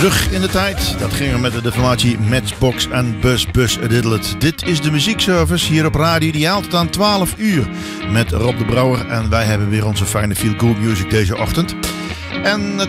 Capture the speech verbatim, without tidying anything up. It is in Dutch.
terug in de tijd. Dat ging er met de formatie Matchbox en Bus Bus Diddlet. Dit is de muziekservice hier op Radio Ideaal tot aan twaalf uur. Met Rob de Brouwer en wij hebben weer onze fijne feel good music deze ochtend. En